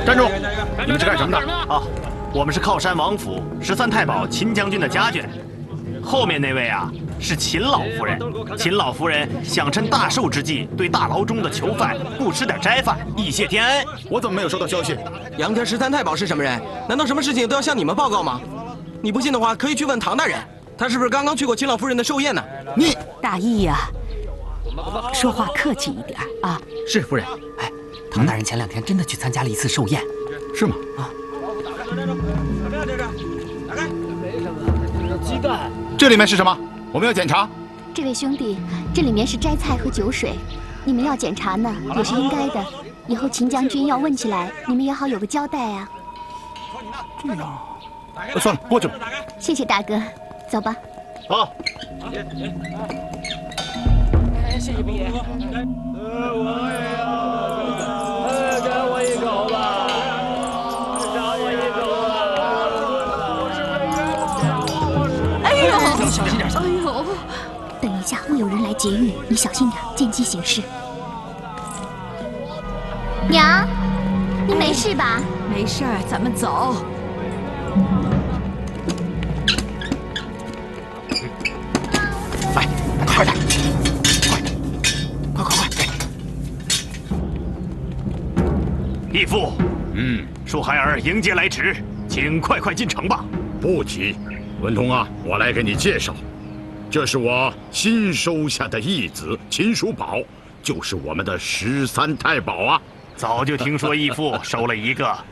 站住！你们是干什么的？ 啊，我们是靠山王府13太保秦将军的家眷。后面那位啊，是秦老夫人。秦老夫人想趁大寿之际，对大牢中的囚犯布施点斋饭，以谢天恩。 我怎么没有收到消息？ 杨天13太保是什么人？难道什么事情都要向你们报告吗？你不信的话，可以去问唐大人，他是不是刚刚去过秦老夫人的寿宴呢？ 你大义呀，说话客气一点啊。 是夫人。哎，唐大人前2天真的去参加了一次寿宴， 是吗？ 啊。 打开。 鸡蛋。 这里面是什么？我们要检查。 这位兄弟，这里面是斋菜和酒水，你们要检查呢，也是应该的。以后秦将军要问起来，你们也好有个交代啊。 这样，算了，过去吧。 谢谢大哥，走吧。 好。 谢谢兵爷。我也要，给我一口吧，赏我一口吧。 哎呦， 小心点，小心。 哎呦， 等一下会有人来劫狱，你小心点，见机行事。娘，你没事吧？ 没事儿，咱们走。 来，快点，快！ 义父，恕孩儿迎接来迟，请快进城吧。 不急，文通啊，我来给你介绍，这是我新收下的义子秦叔宝，就是我们的13太保啊。 早就听说义父收了一个